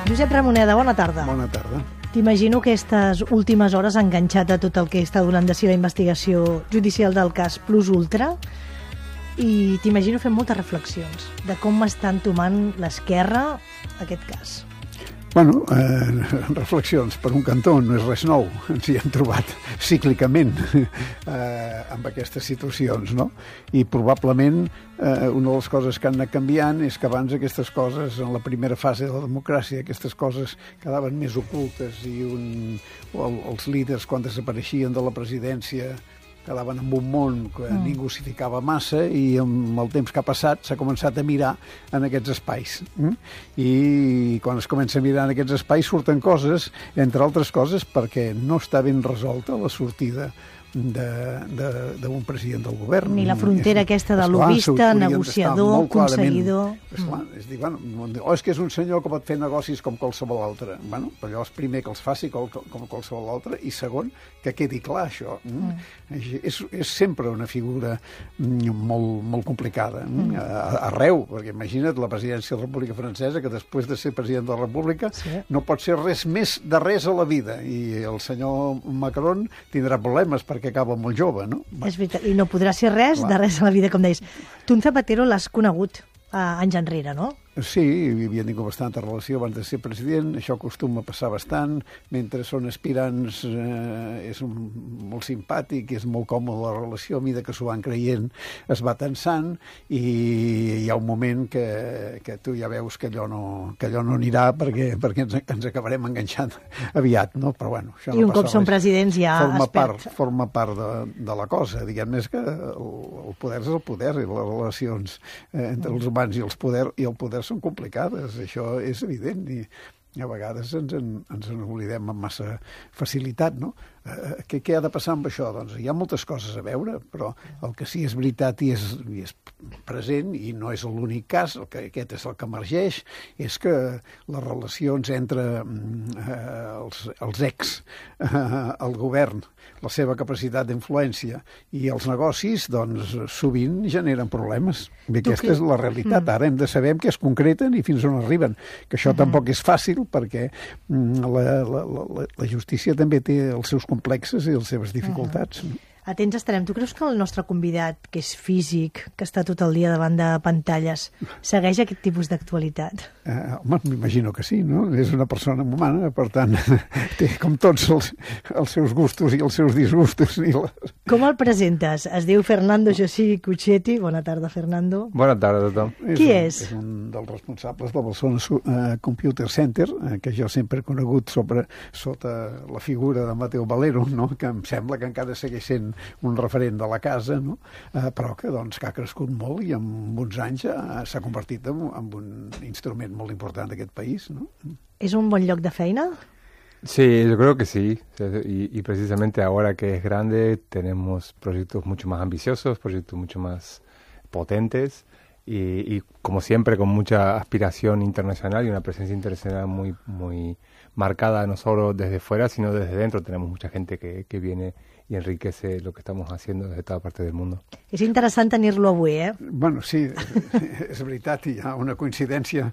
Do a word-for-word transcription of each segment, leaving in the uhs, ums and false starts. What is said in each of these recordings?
Josep Ramoneda, bona tarda. Bona tarda. T'imagino que aquestes últimes hores enganxat a tot el que està donant de si la investigació judicial del cas Plus Ultra, i t'imagino fent moltes reflexions de com està entomant l'esquerra aquest cas. Bueno, eh, reflexions. Per un cantó no és res nou. Ens hi hem trobat cíclicament eh, amb aquestes situacions, no? I probablement eh, una de les coses que han anat canviant és que abans aquestes coses, en la primera fase de la democràcia, aquestes coses quedaven més ocultes i un, el, els líders, quan desapareixien de la presidència, quedaven en un món que mm. ningú s'hi ficava massa, i amb el temps que ha passat s'ha començat a mirar en aquests espais. Mm? I quan es comença a mirar en aquests espais surten coses, entre altres coses perquè no està ben resolta la sortida d'un president del govern. Ni la frontera és, aquesta de lobista, negociador, concedidor... Esclar, és dir, bueno, o és que és un senyor que pot fer negocis com qualsevol altre. Bueno, però és primer que els faci com, com qualsevol altre, i segon, que quedi clar això. Mm. Mm. És, és sempre una figura molt, molt complicada. Mm. Arreu, perquè imagina't la presidència de la República Francesa, que després de ser president de la República sí. no pot ser res més de res a la vida, i el senyor Macron tindrà problemes perquè que acaba molt jove, no? És veritat, i no podrà ser res Clar. de res a la vida, com deies. Tu en Zapatero l'has conegut eh, anys enrere, no? Sí, hi havia tingut bastanta relació abans de ser president, això acostuma a passar bastant, mentre són aspirants eh, és un, molt simpàtic, és molt còmode la relació, a mesura que s'ho van creient es va tensant, i hi ha un moment que, que tu ja veus que allò no, que allò no anirà perquè, perquè ens, ens acabarem enganxant aviat, no? Però bueno, això I no un cop són presidents ja forma es perd. Part, forma part de, de la cosa, diguem més que el, el poder és el poder, i les relacions eh, entre els humans i, els poder, i el poder són complicades, això és evident, i a vegades ens en, ens en oblidem amb massa facilitat, no? Eh, què, què ha de passar amb això? Doncs hi ha moltes coses a veure, però el que sí és veritat i és, i és present, i no és l'únic cas, el que aquest és el que emergeix, és que les relacions entre eh, els, els ex, eh, el govern, la seva capacitat d'influència i els negocis, doncs sovint generen problemes. I aquesta que... és la realitat. Ara hem de saber què es concreten i fins on arriben, que això uh-huh. tampoc és fàcil, perquè la, la, la, la justícia també té els seus complexes i les seves dificultats. Uh-huh. Atents estarem. Tu creus que el nostre convidat, que és físic, que està tot el dia davant de pantalles, segueix aquest tipus d'actualitat? Uh, home, m'imagino que sí, no? És una persona humana, per tant, té com tots els, els seus gustos i els seus disgustos. I la... Com el presentes? Es diu Fernando José Cuchetti. Bona tarda, Fernando. Bona tarda a tothom. Qui és? És? És un dels responsables del Barcelona uh, Computer Center, uh, que jo sempre he conegut sobre, sota la figura de Mateo Valero, no? Que em sembla que encara segueix sent un referent de la casa, no? eh, però que, doncs, que ha crescut molt i en uns anys eh, s'ha convertit en, en un instrument molt important d'aquest país, no? ¿Es un buen lloc de feina? Sí, yo creo que sí, y, y precisamente ahora que es grande tenemos proyectos mucho más ambiciosos, proyectos mucho más potentes, y, y como siempre con mucha aspiración internacional y una presencia internacional muy, muy marcada, no solo desde fuera, sino desde dentro. Tenemos mucha gente que, que viene i enriquece lo que estamos haciendo desde toda parte del mundo. És interessant tenir-lo avui, eh? Bueno, sí, és veritat, hi ha una coincidència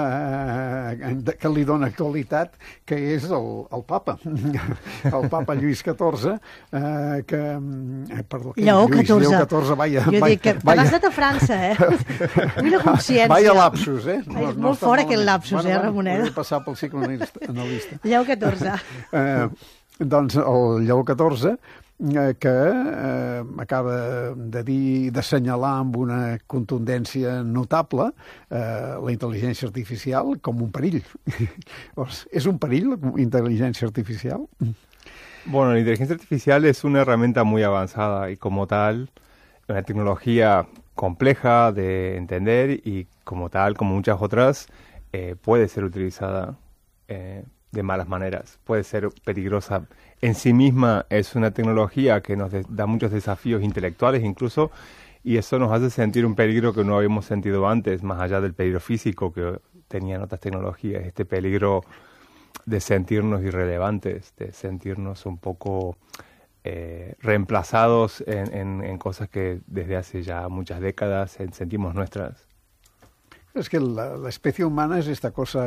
eh, que li dona actualitat, que és el, el papa, el papa Lluís catorze, eh, que... Eh, perdó, que Lleó Lluís, catorze. Lleó catorze, vaia... Jo dic que te n'has anat a França, eh? Mira consciència. Vaia lapsus, eh? No, és molt no fort aquest lapsus, bueno, eh, bueno, Ramoneda? Podria passar pel cicle analista. Lleó catorze. Eh, doncs el Lleó catorze, eh, que eh, acaba de dir, d'assenyalar amb una contundència notable eh, la intel·ligència artificial com un perill. ¿Es un perill la intel·ligència artificial? Bueno, la inteligencia artificial es una herramienta muy avanzada y como tal, una tecnología compleja de entender y como tal, como muchas otras, eh, puede ser utilizada eh, de malas maneras, puede ser peligrosa. En sí misma es una tecnología que nos de, da muchos desafíos intelectuales incluso, y eso nos hace sentir un peligro que no habíamos sentido antes, más allá del peligro físico que tenían otras tecnologías, este peligro de sentirnos irrelevantes, de sentirnos un poco eh, reemplazados en, en, en cosas que desde hace ya muchas décadas sentimos nuestras. Es que la, la especie humana es esta cosa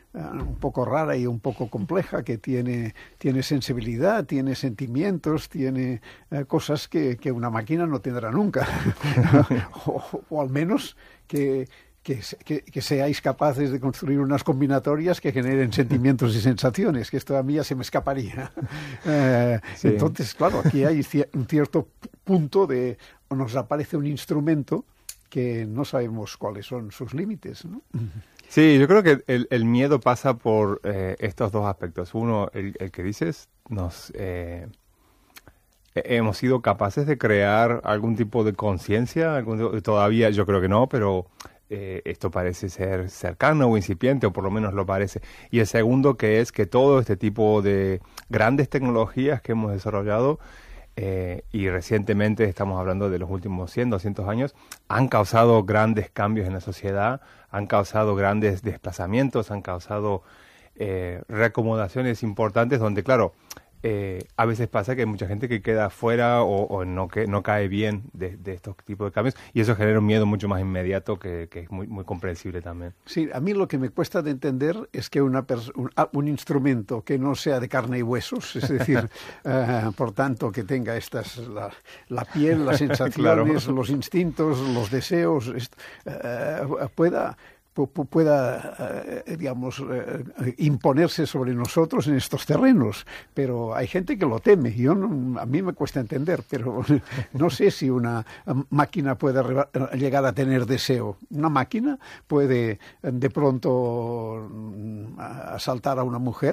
un poco rara y un poco compleja, que tiene, tiene sensibilidad, tiene sentimientos, tiene eh, cosas que, que una máquina no tendrá nunca. o, o al menos que... Que, que, que seáis capaces de construir unas combinatorias que generen sentimientos y sensaciones, que esto a mí ya se me escaparía. Eh, sí. Entonces, claro, aquí hay un cierto punto de... nos aparece un instrumento que no sabemos cuáles son sus límites, ¿no? Sí, yo creo que el, el miedo pasa por eh, estos dos aspectos. Uno, el, el que dices, nos... Eh, hemos sido capaces de crear algún tipo de conciencia, algún, todavía yo creo que no, pero... Eh, esto parece ser cercano o incipiente, o por lo menos lo parece. Y el segundo, que es que todo este tipo de grandes tecnologías que hemos desarrollado, eh, y recientemente estamos hablando de los últimos cien, doscientos años, han causado grandes cambios en la sociedad, han causado grandes desplazamientos, han causado eh, reacomodaciones importantes donde, claro, Eh, a veces pasa que hay mucha gente que queda fuera o, o no que no cae bien de, de estos tipos de cambios, y eso genera un miedo mucho más inmediato que, que es muy muy comprensible también. Sí, a mí lo que me cuesta de entender es que una un, un instrumento que no sea de carne y huesos, es decir, uh, por tanto que tenga estas la, la piel, las sensaciones, claro, los instintos, los deseos, uh, pueda pueda, eh, digamos, eh, imponerse sobre nosotros en estos terrenos. Pero hay gente que lo teme. Yo no, a mí me cuesta entender, pero no sé si una máquina puede llegar a tener deseo. Una máquina puede de pronto asaltar a una mujer.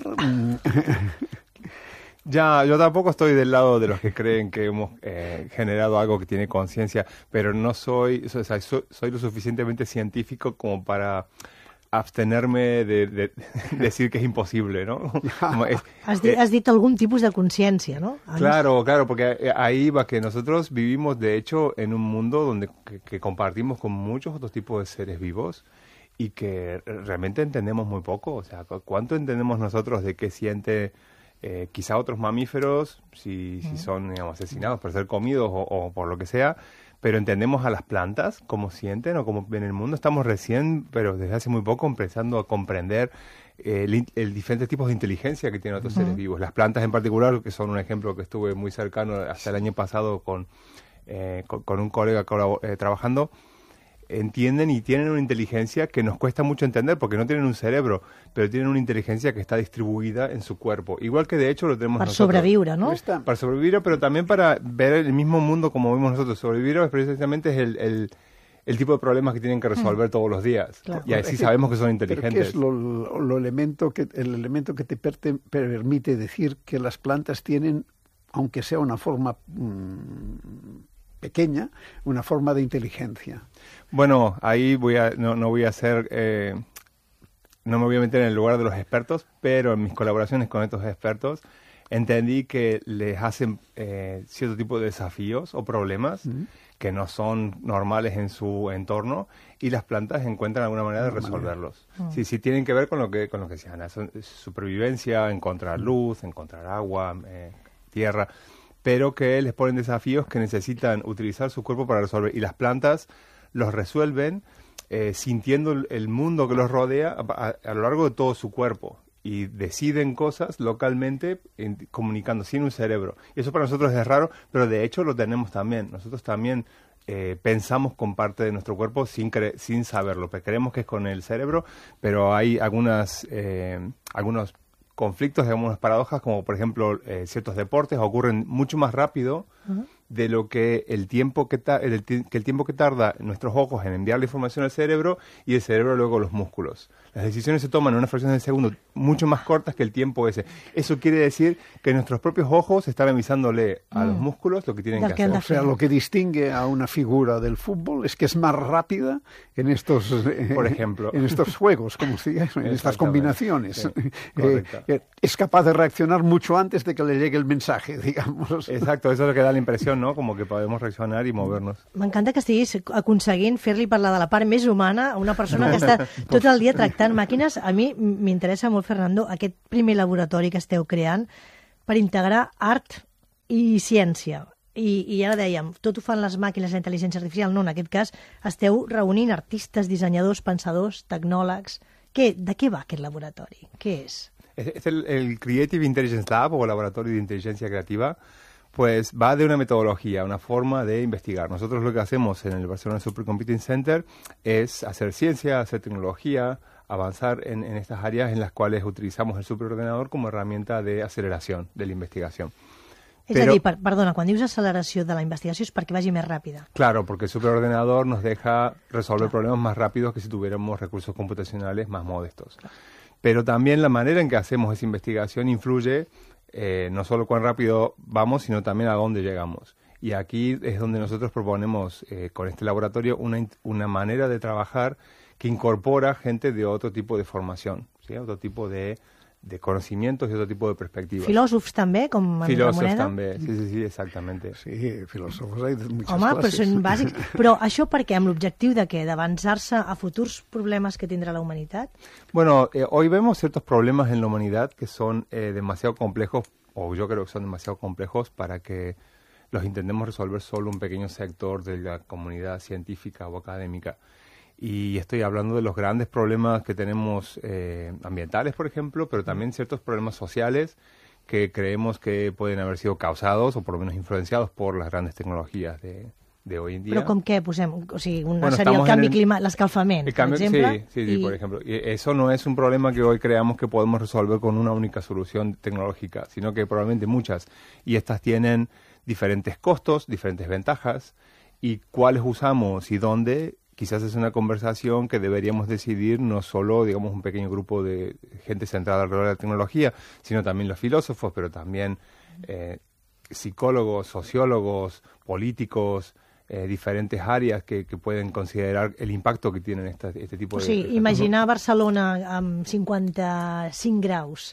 Ya, yo tampoco estoy del lado de los que creen que hemos eh, generado algo que tiene conciencia, pero no soy, o sea, soy, soy lo suficientemente científico como para abstenerme de, de, de decir que es imposible, ¿no? Es, has, dit, eh, has dit algún tipus de conciencia, ¿no? Claro, claro, porque ahí va que nosotros vivimos, de hecho, en un mundo donde que, que compartimos con muchos otros tipos de seres vivos y que realmente entendemos muy poco. O sea, ¿cuánto entendemos nosotros de qué siente... Eh, quizá otros mamíferos, si, si son, digamos, asesinados por ser comidos o, o por lo que sea, pero entendemos a las plantas, cómo sienten o cómo ven el mundo. Estamos recién, pero desde hace muy poco, empezando a comprender eh, el, el diferentes tipos de inteligencia que tienen otros uh-huh. seres vivos. Las plantas en particular, que son un ejemplo que estuve muy cercano hasta el año pasado con, eh, con, con un colega eh, trabajando, entienden y tienen una inteligencia que nos cuesta mucho entender porque no tienen un cerebro, pero tienen una inteligencia que está distribuida en su cuerpo. Igual que de hecho lo tenemos para nosotros. Para sobrevivir, ¿no? Para sobrevivir, pero también para ver el mismo mundo como vemos nosotros. Sobrevivir precisamente es el, el, el tipo de problemas que tienen que resolver mm. todos los días. Claro. Y así es que, sabemos que son inteligentes. ¿Qué es lo, lo, lo elemento que, el elemento que te per, permite decir que las plantas tienen, aunque sea una forma... Mmm, pequeña, una forma de inteligencia? Bueno, ahí voy a no, no voy a hacer, eh, no me voy a meter en el lugar de los expertos, pero en mis colaboraciones con estos expertos entendí que les hacen eh, cierto tipo de desafíos o problemas uh-huh. que no son normales en su entorno y las plantas encuentran alguna manera de resolverlos. Uh-huh. Sí, sí tienen que ver con lo que con lo que decían, supervivencia, encontrar luz, encontrar agua, eh, tierra, pero que les ponen desafíos que necesitan utilizar su cuerpo para resolver. Y las plantas los resuelven eh, sintiendo el mundo que los rodea a, a, a lo largo de todo su cuerpo. Y deciden cosas localmente en, comunicando sin un cerebro. Y eso para nosotros es raro, pero de hecho lo tenemos también. Nosotros también eh, pensamos con parte de nuestro cuerpo sin, cre- sin saberlo. Creemos que es con el cerebro, pero hay algunas eh, algunos conflictos, digamos, paradojas, como por ejemplo eh, ciertos deportes ocurren mucho más rápido uh-huh. de lo que el tiempo que, ta- el, que el tiempo que tarda nuestros ojos en enviar la información al cerebro y el cerebro luego los músculos. Las decisiones se toman en una fracción de segundo mucho más cortas que el tiempo ese. Eso quiere decir que nuestros propios ojos están avisándole a mm. los músculos lo que tienen Del que hacer. O sea, lo que distingue a una figura del fútbol es que es más rápida en estos, por ejemplo, en estos juegos, como si, en estas combinaciones. Sí, eh, eh, es capaz de reaccionar mucho antes de que le llegue el mensaje, digamos. Exacto, eso es lo que da la impressió, no? Como que podemos reaccionar i mover-nos. M'encanta que estiguis aconseguint fer-li parlar de la part més humana a una persona que està tot el dia tractant màquines. A mi m'interessa molt, Fernando, aquest primer laboratori que esteu creant per integrar art i ciència. I, i ara dèiem, tot ho fan les màquines, la intel·ligència artificial. No, en aquest cas esteu reunint artistes, dissenyadors, pensadors, tecnòlegs Què, de què va aquest laboratori? Què és? Es el, el Creative Intelligence Lab o Laboratorio de Inteligencia Creativa, pues va de una metodología, una forma de investigar. Nosotros lo que hacemos en el Barcelona Supercomputing Center es hacer ciencia, hacer tecnología, avanzar en, en estas áreas en las cuales utilizamos el superordenador como herramienta de aceleración de la investigación. És Pero, a dir, per, perdona, quan dius acceleració de la investigació és perquè vagi més ràpida. Claro, porque el superordenador nos deja resolver claro. problemas más rápidos que si tuviéramos recursos computacionales más modestos. Claro. Pero también la manera en que hacemos esa investigación influye eh, no solo cuán rápido vamos, sino también a dónde llegamos. Y aquí es donde nosotros proponemos eh, con este laboratorio una, una manera de trabajar que incorpora gente de otro tipo de formación, ¿sí? Otro tipo de, de conocimientos y otro tipo de perspectivas. Filòsofs també, com en Filòsofs la moneda? també, sí, sí, sí, exactamente. Sí, filòsofs hay de muchas Home, clases. però són bàsics. Però això per què? Amb l'objectiu de què? D'avançar-se a futurs problemes que tindrà la humanitat? Bueno, eh, hoy vemos ciertos problemas en la humanidad que son eh, demasiado complejos, o yo creo que son demasiado complejos para que los intentemos resolver solo un pequeño sector de la comunidad científica o académica. Y estoy hablando de los grandes problemas que tenemos eh, ambientales, por ejemplo, pero también ciertos problemas sociales que creemos que pueden haber sido causados o por lo menos influenciados por las grandes tecnologías de, de hoy en día. Però com què posem? O sigui, una Bueno, seria el estamos canvi en el- climàtic, l'escalfament, El per cambio, exemple. sí, sí, sí, i- por ejemplo. Y eso no es un problema que hoy creamos que podemos resolver con una única solución tecnológica, sino que probablemente muchas. Y estas tienen diferentes costos, diferentes ventajas, y cuáles usamos y dónde, quizás es una conversación que deberíamos decidir no solo, digamos, un pequeño grupo de gente centrada alrededor de la tecnología, sino también los filósofos, pero también eh, psicólogos, sociólogos, políticos, eh, diferentes áreas que, que pueden considerar el impacto que tienen esta, este tipo O de... sigui, de- imaginar Barcelona amb cinquanta-cinc graus,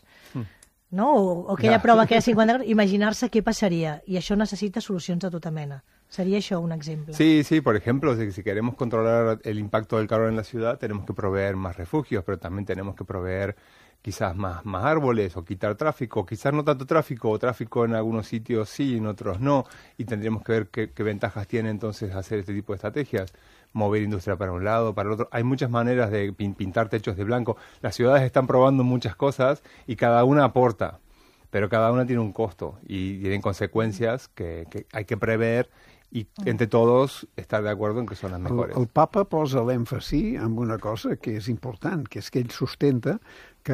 no? O, o aquella Ja. prova que era cinquanta graus, imaginar-se què passaria. I això necessita solucions de tota mena. Seria això un exemple. Sí, sí, por ejemplo, si, si queremos controlar el impacto del calor en la ciudad, tenemos que proveer más refugios, pero también tenemos que proveer quizás más, más árboles o quitar tráfico, quizás no tanto tráfico o tráfico en algunos sitios sí, en otros no, y tendríamos que ver qué, qué ventajas tiene entonces hacer este tipo de estrategias, mover industria para un lado, para el otro. Hay muchas maneras de pin- pintar techos de blanco. Las ciudades están probando muchas cosas y cada una aporta, pero cada una tiene un costo y tienen consecuencias que, que hay que prever i entre todos estar de acuerdo en que són les El, mejores. el papa posa l'èmfasi en una cosa que és important, que és que ell sustenta que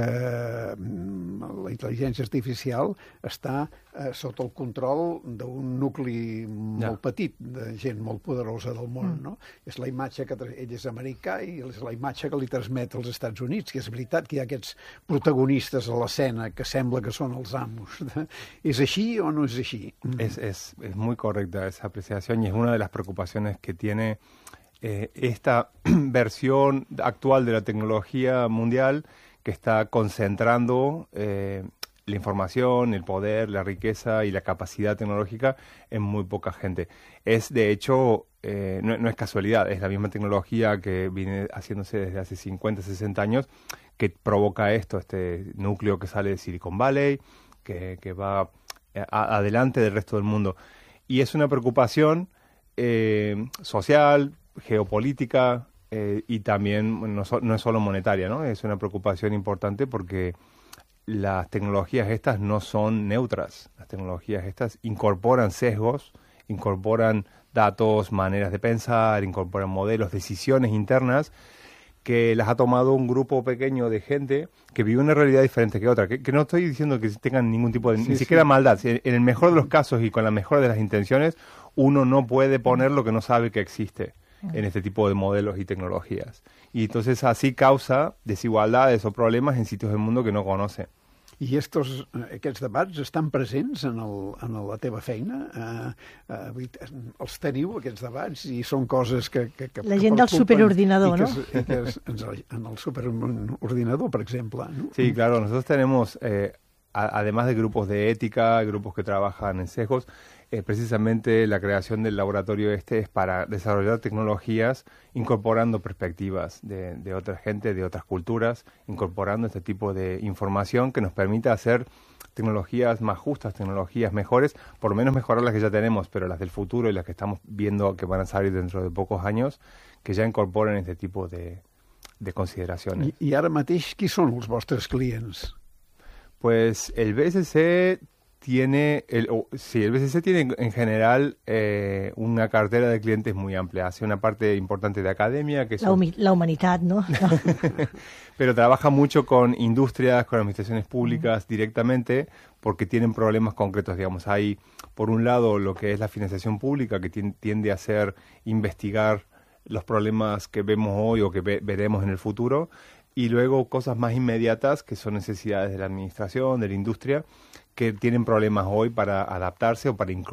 mm, la intel·ligència artificial està eh, sota el control d'un nucli molt Ja. petit, de gent molt poderosa del món, no? És la imatge que... tra- Ell és americà i és la imatge que li transmet als Estats Units, que és veritat que hi ha aquests protagonistes a l'escena que sembla que són els amos. És així o no és així? Es, es, es muy correcta esa apreciación y es una de las preocupaciones que tiene eh, esta versión actual de la tecnología mundial que está concentrando eh, la información, el poder, la riqueza y la capacidad tecnológica en muy poca gente. Es, de hecho, eh, no, no es casualidad, es la misma tecnología que viene haciéndose desde hace cincuenta, sesenta años que provoca esto, este núcleo que sale de Silicon Valley, que, que va eh, a- adelante del resto del mundo. Y es una preocupación eh, social, geopolítica, eh, y también bueno, no, so- no es solo monetaria, ¿no? Es una preocupación importante porque las tecnologías estas no son neutras. Las tecnologías estas incorporan sesgos, incorporan datos, maneras de pensar, incorporan modelos, decisiones internas que las ha tomado un grupo pequeño de gente que vive una realidad diferente que otra. Que, que no estoy diciendo que tengan ningún tipo de, Sí, ni sí. siquiera maldad. En, en el mejor de los casos y con la mejor de las intenciones, uno no puede poner lo que no sabe que existe en este tipo de modelos y tecnologías. Y entonces así causa desigualdades o problemas en sitios del mundo que no conoce. I estos, eh, aquests debats estan presents en, el, en la teva feina? Eh, eh, vull dir, els teniu, aquests debats, i són coses que... que, que La que gent del preocupen superordinador, i que, ¿no? es- i que es, ens- en el superordinador, per exemple. No? Sí, claro, nosotros tenemos, eh, a- además de grupos de ética, grupos que trabajan en sesgos, eh, precisamente la creación del laboratorio este es para desarrollar tecnologías incorporando perspectivas de, de otra gente, de otras culturas, incorporando este tipo de información que nos permita hacer tecnologías más justas, tecnologías mejores, por lo menos mejorar las que ya tenemos, pero las del futuro y las que estamos viendo que van a salir dentro de pocos años, que ya incorporen este tipo de, de consideraciones. I, I ara mateix, qui són els vostres clients? Pues el B S C tiene, el, oh, sí, el B S C tiene en general eh, una cartera de clientes muy amplia. Hace una parte importante de academia. Que la, son... la humanidad, ¿no? Pero trabaja mucho con industrias, con administraciones públicas mm. directamente, porque tienen problemas concretos, digamos. Hay, por un lado, lo que es la financiación pública, que tiende a hacer investigar los problemas que vemos hoy o que ve, veremos en el futuro, y luego cosas más inmediatas, que son necesidades de la administración, de la industria, que tienen problemas hoy para adaptarse o para incluir